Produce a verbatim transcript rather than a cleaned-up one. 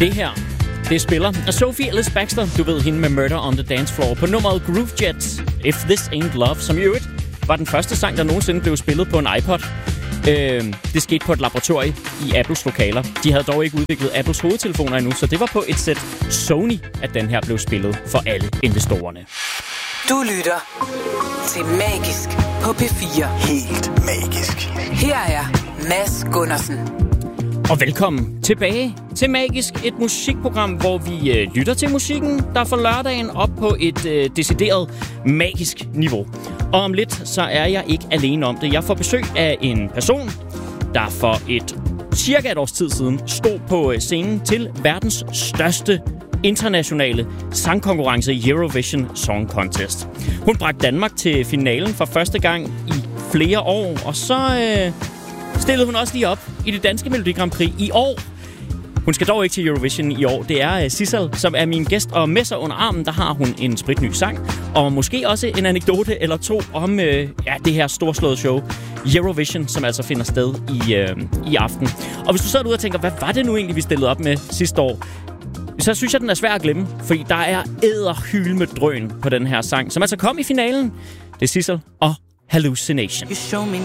Det her, det spiller Sophie Ellis Bextor, du ved hende med Murder on the Dance Floor, på nummeret Groove Jet, If This Ain't Love, som i øvrigt var den første sang, der nogensinde blev spillet på en iPod. Øh, det skete på et laboratorie i Apples lokaler. De havde dog ikke udviklet Apples hovedtelefoner endnu, så det var på et sæt Sony, at den her blev spillet for alle investorerne. Du lytter til Magisk på P fire. Helt magisk. Her er Mads Gundersen. Og velkommen tilbage til Magisk, et musikprogram, hvor vi øh, lytter til musikken, der får lørdagen op på et øh, decideret magisk niveau. Og om lidt, så er jeg ikke alene om det. Jeg får besøg af en person, der for et cirka et års tid siden stod på scenen til verdens største internationale sangkonkurrence, Eurovision Song Contest. Hun bragte Danmark til finalen for første gang i flere år, og så øh, stillede hun også lige op i det danske Melodi Grand Prix i år. Hun skal dog ikke til Eurovision i år. Det er Sissel, som er min gæst, og med sig under armen, der har hun en spritny sang, og måske også en anekdote eller to om øh, ja, det her storslåede show, Eurovision, som altså finder sted i, øh, i aften. Og hvis du sidder derude og tænker, hvad var det nu egentlig, vi stillede op med sidste år? Så synes jeg, den er svær at glemme, fordi der er edderhyl med drøn på den her sang, som altså kom i finalen. Det er Sissel og Hallucination.